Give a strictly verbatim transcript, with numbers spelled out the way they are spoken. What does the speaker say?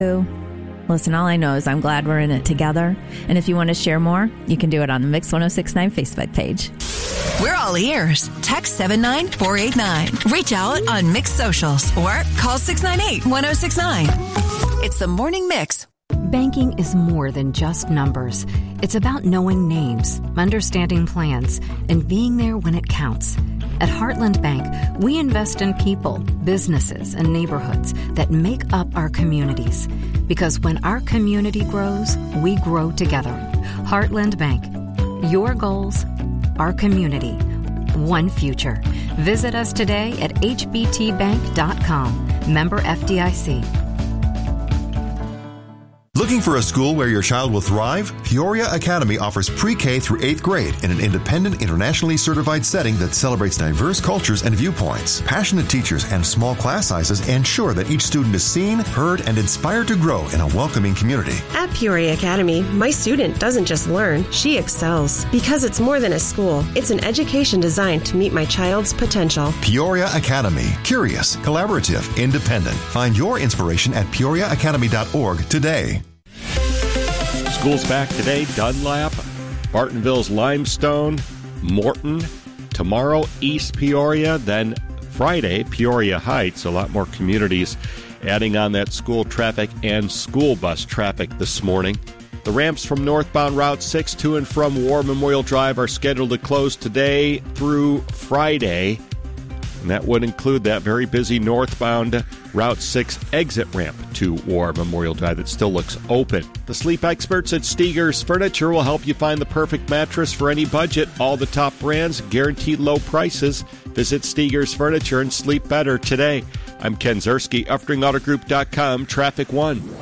Listen, all I know is I'm glad we're in it together. And if you want to share more, you can do it on the Mix one oh six point nine Facebook page. We're all ears. Text seven nine four eight nine. Reach out on Mix Socials or call six nine eight one oh six nine. It's the Morning Mix. Banking is more than just numbers. It's about knowing names, understanding plans, and being there when it counts. At Heartland Bank, we invest in people, businesses, and neighborhoods that make up our communities. Because when our community grows, we grow together. Heartland Bank. Your goals, our community, one future. Visit us today at h b t bank dot com. Member F D I C. Looking for a school where your child will thrive? Peoria Academy offers pre-K through eighth grade in an independent, internationally certified setting that celebrates diverse cultures and viewpoints. Passionate teachers and small class sizes ensure that each student is seen, heard, and inspired to grow in a welcoming community. At Peoria Academy, my student doesn't just learn, she excels. Because it's more than a school, it's an education designed to meet my child's potential. Peoria Academy. Curious, collaborative, independent. Find your inspiration at peoria academy dot org today. School's back today. Dunlap, Bartonville's Limestone, Morton. Tomorrow, East Peoria. Then Friday, Peoria Heights. A lot more communities adding on that school traffic and school bus traffic this morning. The ramps from northbound Route six to and from War Memorial Drive are scheduled to close today through Friday. And that would include that very busy northbound Route six exit ramp to War Memorial Drive that still looks open. The sleep experts at Steger's Furniture will help you find the perfect mattress for any budget. All the top brands, guaranteed low prices. Visit Steger's Furniture and sleep better today. I'm Ken Zerski, Uftring Auto Group dot com, Traffic One.